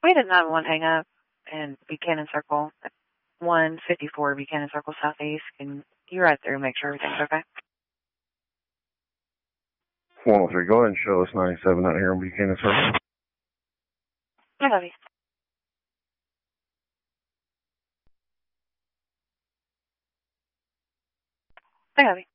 We did 911 hang up in Buchanan Circle, 154 Buchanan Circle Southeast. Can you ride through and make sure everything's okay? 103, go ahead and show us 97 out here in Buchanan Circle. I love you. I love you.